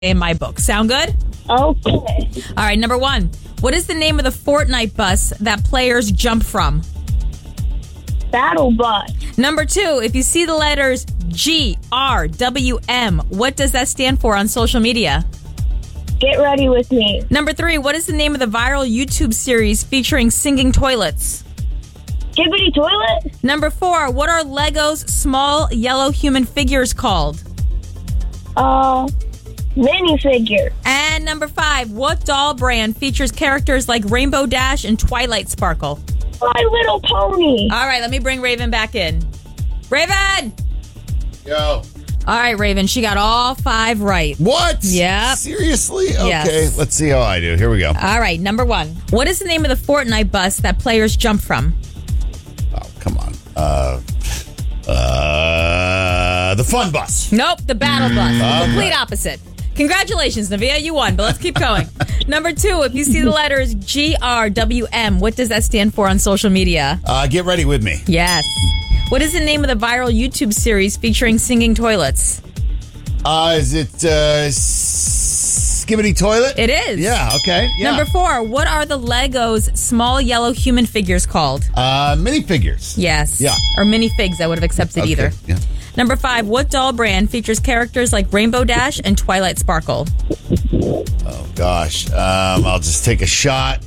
in my book. Sound good? Okay. All right, number 1. What is the name of the Fortnite bus that players jump from? Battle Bus. Number 2, if you see the letters GRWM, what does that stand for on social media? Get ready with me. Number 3, what is the name of the viral YouTube series featuring singing toilets? Skibbity Toilet. Number 4, what are Lego's small yellow human figures called? Minifigure. And number 5, what doll brand features characters like Rainbow Dash and Twilight Sparkle? My Little Pony. All right, let me bring Raven back in. Raven! Yo. All right, Raven, she got all 5 right. What? Yep. Seriously? Okay, Yes. let's see how I do. Here we go. All right, number 1. What is the name of the Fortnite bus that players jump from? Oh, come on. The Fun Bus. Nope, the battle bus. The complete opposite. Congratulations, Navia, you won, but let's keep going. Number 2, if you see the letters GRWM, what does that stand for on social media? Get ready with me. Yes. What is the name of the viral YouTube series featuring singing toilets? Is it Skibbity Toilet? It is. Yeah, okay. Yeah. Number 4, what are the Lego's small yellow human figures called? Minifigures. Yes. Yeah. Or minifigs, I would have accepted Okay, either. yeah. Number 5, what doll brand features characters like Rainbow Dash and Twilight Sparkle? Oh, gosh. I'll just take a shot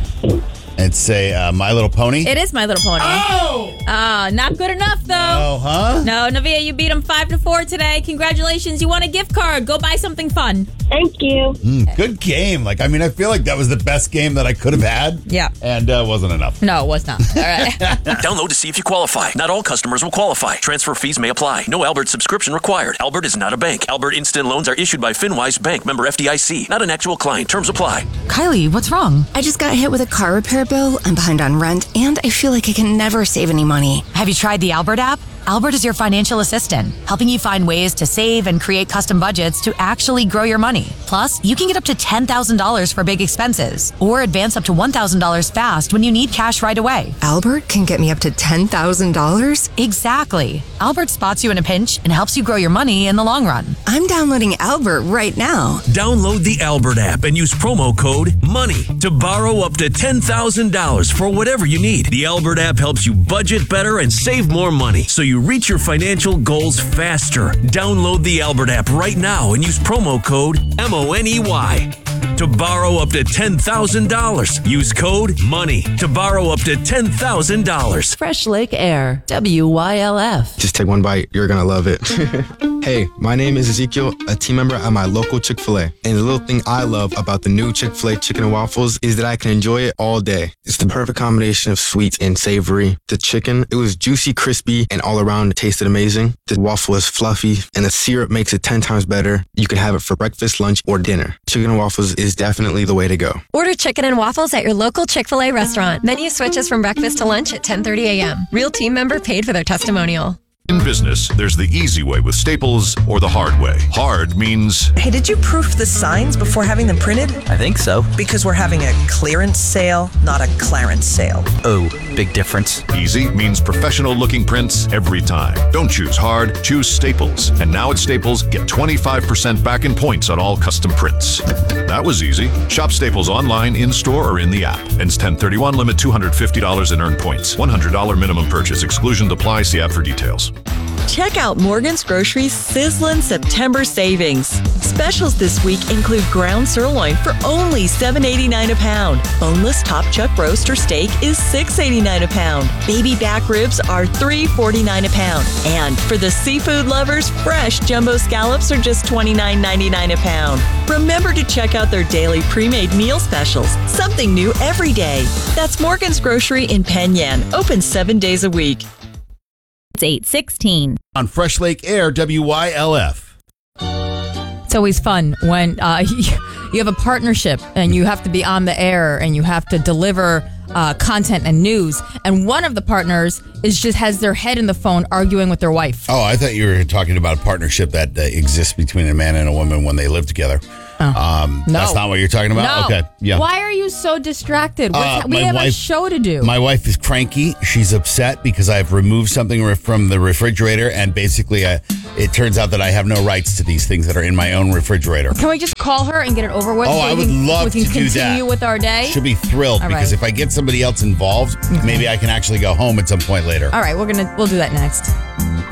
and say My Little Pony. It is My Little Pony. Oh! Not good enough, though. Oh, huh? No, Navia, you beat him 5-4 today. Congratulations. You won a gift card. Go buy something fun. Thank you. Good game. I feel like that was the best game that I could have had. Yeah. And wasn't enough. No, it was not. All right. Download to see if you qualify. Not all customers will qualify. Transfer fees may apply. No Albert subscription required. Albert is not a bank. Albert Instant Loans are issued by FinWise Bank, member FDIC. Not an actual client. Terms apply. Kylie, what's wrong? I just got hit with a car repair bill. I'm behind on rent, and I feel like I can never save any money. Have you tried the Albert app? Albert is your financial assistant, helping you find ways to save and create custom budgets to actually grow your money. Plus, you can get up to $10,000 for big expenses or advance up to $1,000 fast when you need cash right away. Albert can get me up to $10,000? Exactly. Albert spots you in a pinch and helps you grow your money in the long run. I'm downloading Albert right now. Download the Albert app and use promo code MONEY to borrow up to $10,000 for whatever you need. The Albert app helps you budget better and save more money so you reach your financial goals faster. Download the Albert app right now and use promo code MONEY to borrow up to $10,000. Use code MONEY to borrow up to $10,000. Fresh Lake Air, WYLF. Just take one bite. You're going to love it. Hey, my name is Ezekiel, a team member at my local Chick-fil-A. And the little thing I love about the new Chick-fil-A chicken and waffles is that I can enjoy it all day. It's the perfect combination of sweet and savory. The chicken, it was juicy, crispy, and all around it tasted amazing. The waffle is fluffy, and the syrup makes it 10 times better. You can have it for breakfast, lunch, or dinner. Chicken and waffles is definitely the way to go. Order chicken and waffles at your local Chick-fil-A restaurant. Menu switches from breakfast to lunch at 10:30 a.m. Real team member paid for their testimonial. In business, there's the easy way with Staples or the hard way. Hard means... Hey, did you proof the signs before having them printed? I think so. Because we're having a clearance sale, not a clarence sale. Oh, big difference. Easy means professional-looking prints every time. Don't choose hard, choose Staples. And now at Staples, get 25% back in points on all custom prints. That was easy. Shop Staples online, in-store, or in the app. Ends 10/31, limit $250 in earned points. $100 minimum purchase. Exclusions apply. See app for details. Check out Morgan's Grocery's sizzling September savings. Specials this week include ground sirloin for only $7.89 a pound. Boneless top chuck roast or steak is $6.89 a pound. Baby back ribs are $3.49 a pound. And for the seafood lovers, fresh jumbo scallops are just $29.99 a pound. Remember to check out their daily pre-made meal specials. Something new every day. That's Morgan's Grocery in Penn Yan. Open 7 days a week. It's 8:16. On Fresh Lake Air, WYLF. It's always fun when you have a partnership and you have to be on the air and you have to deliver content and news. And one of the partners has their head in the phone arguing with their wife. Oh, I thought you were talking about a partnership that exists between a man and a woman when they live together. No. That's not what you're talking about? No. Okay. Yeah. Why are you so distracted? We my have a wife- show to do. My wife is cranky. She's upset because I've removed something from the refrigerator, and basically it turns out that I have no rights to these things that are in my own refrigerator. Can we just call her and get it over with? Oh, I would love to we can do that. continue with our day. She'll be thrilled All because right. if I get somebody else involved, maybe I can actually go home at some point later. All right, we'll do that next.